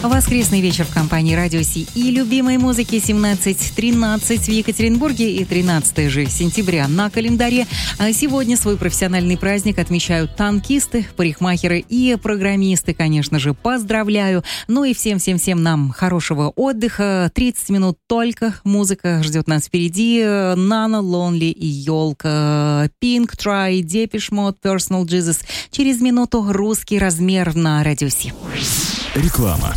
Воскресный вечер в компании Радио Си и любимой музыки 17:13 в Екатеринбурге и 13 же сентября на календаре. А сегодня свой профессиональный праздник отмечают танкисты, парикмахеры и программисты, конечно же. Поздравляю. Ну и всем нам хорошего отдыха. 30 минут только. Музыка ждет нас впереди. Nano, Lonely и Ёлка. Pink, Try, Depeche Mode, Personal Jesus. Через минуту русский размер на Радио Си. Реклама.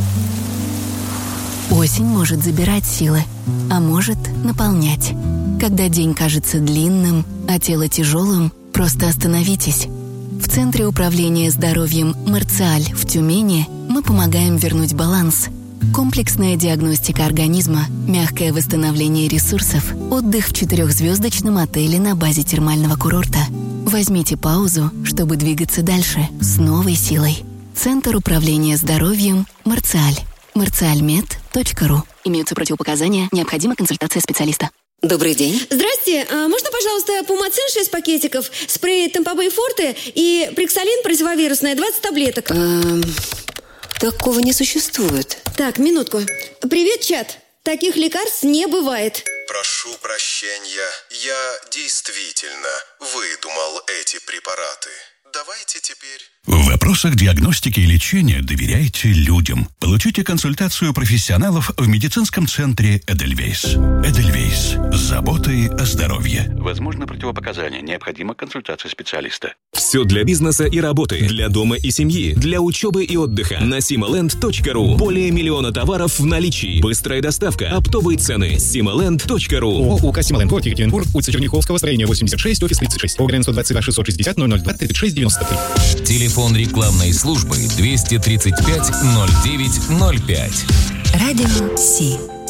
Осень может забирать силы, а может наполнять. Когда день кажется длинным, а тело тяжелым, просто остановитесь. В Центре управления здоровьем «Марциаль» в Тюмени мы помогаем вернуть баланс. Комплексная диагностика организма, мягкое восстановление ресурсов, отдых в 4-звездочном отеле на базе термального курорта. Возьмите паузу, чтобы двигаться дальше с новой силой. Центр управления здоровьем «Марциаль». marcialmed.ru. Имеются противопоказания, необходима консультация специалиста. Добрый день. Здрасте. Можно, пожалуйста, Пумацин 6 пакетиков, спрей Темпобей Форте и Приксалин противовирусная 20 таблеток? Такого не существует. Так, минутку. Привет, чат. Таких лекарств не бывает. Прошу прощения, я действительно выдумал эти препараты. Давайте теперь... В вопросах диагностики и лечения доверяйте людям. Получите консультацию профессионалов в медицинском центре «Эдельвейс». «Эдельвейс» с заботой о здоровье. Возможно, противопоказания. Необходима консультация специалиста. Все для бизнеса и работы, для дома и семьи, для учебы и отдыха. На simaland.ru. Более 1 миллиона товаров в наличии. Быстрая доставка, оптовые цены. simaland.ru. ОУК «Сималэнд», город Екатеринбург, улица Черняховского, строение 86, офис 36. ОГРН 122 660 002 36 93. Телефон рекламной службы 235 09 05. Радио Си.